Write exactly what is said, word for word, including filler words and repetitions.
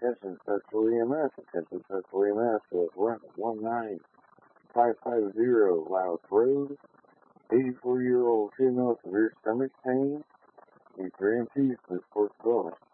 Attention Central E M S. Attention Central E M S. Uh, we're at one nine five five zero Laos Road. eighty-four-year-old female, severe stomach pain. Need three M Ps in this fourth building.